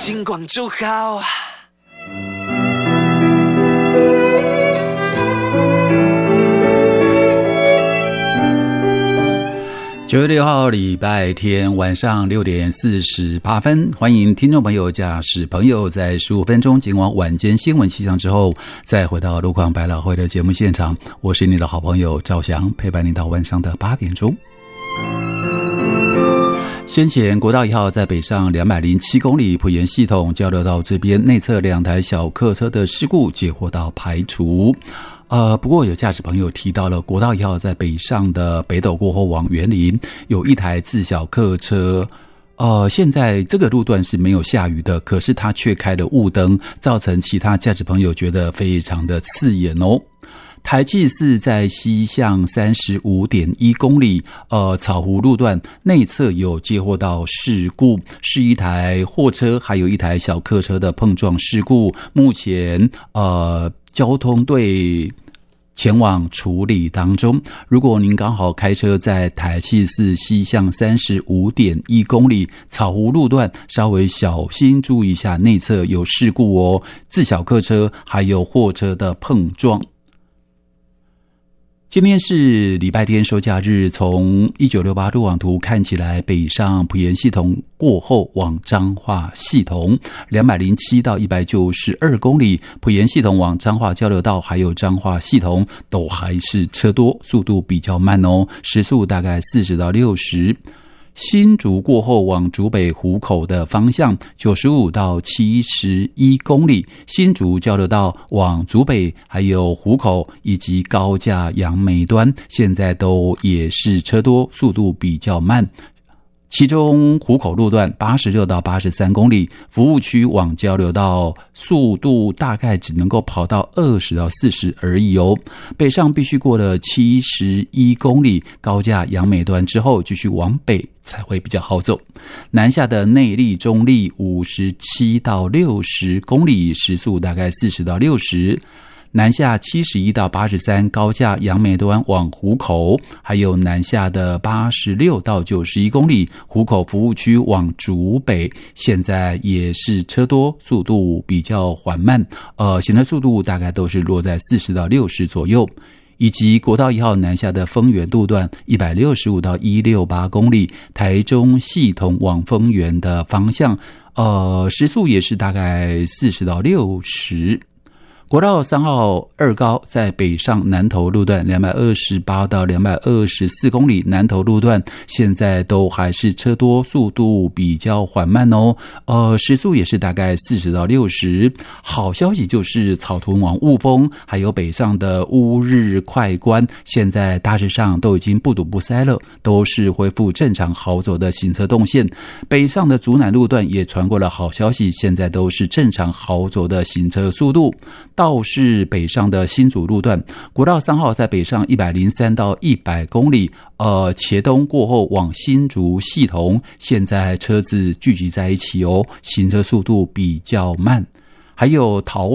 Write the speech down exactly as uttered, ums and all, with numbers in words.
星光就好。 九月六号礼拜天晚上六点四十八分，欢迎听众朋友、驾驶朋友在十五分钟尽管晚间新闻气象之后，再回到路况百老汇的节目现场。我是你的好朋友赵翔，陪伴你到晚上的八点钟。先前国道一号在北上两百零七公里埔盐系统交流道这边内侧两台小客车的事故解获到排除。呃，不过有驾驶朋友提到了国道一号在北上的北斗过后往园林有一台自小客车，呃，现在这个路段是没有下雨的，可是它却开了雾灯，造成其他驾驶朋友觉得非常的刺眼哦。台七四在西向 三十五点一公里，呃，草湖路段内侧有接获到事故，是一台货车还有一台小客车的碰撞事故。目前呃，交通队前往处理当中。如果您刚好开车在台七四西向 三十五点一公里草湖路段，稍微小心注意一下内侧有事故哦，自小客车还有货车的碰撞。今天是礼拜天收假日，从一九六八路网图看起来，北上埔盐系统过后往彰化系统两百零七到一百九十二公里，埔盐系统往彰化交流道还有彰化系统都还是车多，速度比较慢哦，时速大概四十到六十。新竹过后往竹北湖口的方向九十五到七十一公里，新竹交流道往竹北还有湖口以及高架杨梅端现在都也是车多，速度比较慢。其中湖口路段八十六到八十三公里，服务区往交流道速度大概只能够跑到二十到四十而已哦。北上必须过了七十一公里，高架杨梅端之后继续往北才会比较好走。南下的内壢中壢五十七到六十公里，时速大概四十到六十。南下七十一到八十三，高架杨梅端往湖口，还有南下的八十六到九十一公里，湖口服务区往竹北，现在也是车多，速度比较缓慢，呃，行车速度大概都是落在四十到六十左右。以及国道一号南下的丰原路段一百六十五到一百六十八公里，台中系统往丰原的方向，呃，时速也是大概四十到六十。国道三号二高在北上南投路段两百二十八到两百二十四公里，南投路段现在都还是车多，速度比较缓慢哦，呃，时速也是大概四十到六十。好消息就是草屯往雾峰还有北上的乌日快关，现在大致上都已经不堵不塞了，都是恢复正常好走的行车动线。北上的竹南路段也传过了好消息，现在都是正常好走的行车速度。倒是北上的新竹路段，国道三号在北上一百零三到一百公里，呃，茄东过后往新竹系统，现在车子聚集在一起哦，行车速度比较慢。还有桃